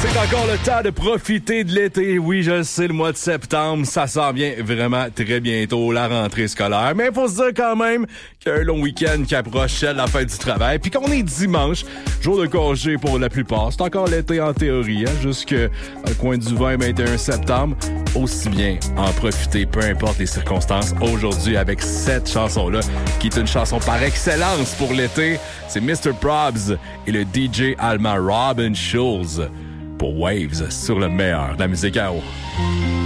C'est encore le temps de profiter de l'été. Oui, je le sais, le mois de septembre, ça s'en vient vraiment très bientôt, la rentrée scolaire. Mais il faut se dire quand même qu'il y a un long week-end qui approche la fin du travail. Puis qu'on est dimanche, jour de congé pour la plupart. C'est encore l'été en théorie, jusque dans le coin du 20-21 septembre. Aussi bien en profiter, peu importe les circonstances, aujourd'hui avec cette chanson-là, qui est une chanson par excellence pour l'été. C'est Mr. Probs et le DJ allemand Robin Schulz pour Waves sur le meilleur de la musique à eau.